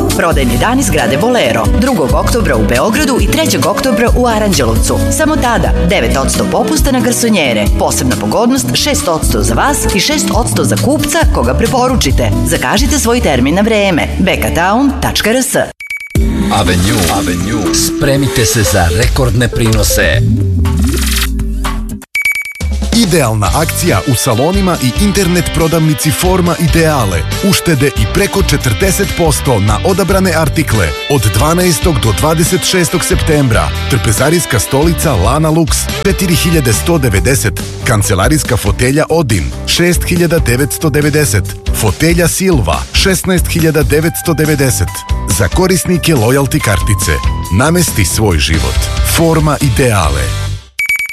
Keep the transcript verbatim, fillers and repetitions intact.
Prodajni dani zgrade Bolero, drugog oktobra u Beogradu i trećeg oktobra u Aranđelovcu. Samo tada devet posto popusta na garsonjere. Posebna pogodnost šest posto za vas i šest posto za kupca koga preporučite. Zakažite svoj termin na vreme. bekatown tačka r s. Avenue, Avenue. Spremite se za rekordne prinose. Idealna akcija u salonima i internet prodavnici Forma Ideale. Uštede i preko četrdeset posto na odabrane artikle od dvanaestog do dvadeset šestog septembra. Trpezarijska stolica Lana Lux četiri hiljade sto devedeset. Kancelarijska fotelja Odin šest hiljada devetsto devedeset. Fotelja Silva šesnaest hiljada devetsto devedeset. Za korisnike lojalty kartice. Namesti svoj život. Forma Ideale.